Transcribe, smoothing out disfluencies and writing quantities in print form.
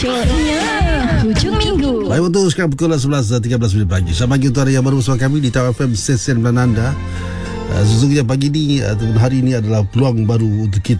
Hujung Minggu. Baik, untuk sekarang pukul 11.13 pagi. Selamat pagi untuk anda yang baru bersama kami di Tawar FM Stesen Belananda. Sesungguhnya pagi ni ataupun hari ini adalah peluang baru untuk kita